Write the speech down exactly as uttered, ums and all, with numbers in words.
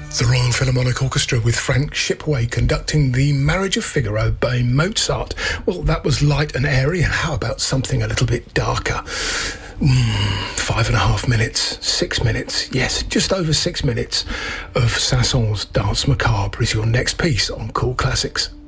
The Royal Philharmonic Orchestra with Frank Shipway conducting The Marriage of Figaro by Mozart. Well, that was light and airy. How about something a little bit darker? Mm, five and a half minutes, six minutes, yes, just over six minutes of Saint-Saëns' Danse Macabre is your next piece on Cool Classics.